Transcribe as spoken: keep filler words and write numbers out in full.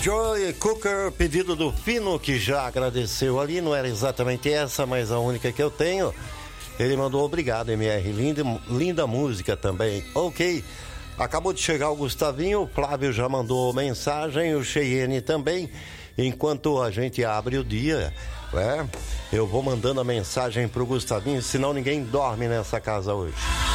Joy Cooker, pedido do Fino, que já agradeceu ali, não era exatamente essa, mas a única que eu tenho. Ele mandou obrigado, M R, linda, linda música também, ok. Acabou de chegar o Gustavinho, o Flávio já mandou mensagem, o Cheyenne também. Enquanto a gente abre o dia, né, eu vou mandando a mensagem pro Gustavinho, senão ninguém dorme nessa casa hoje.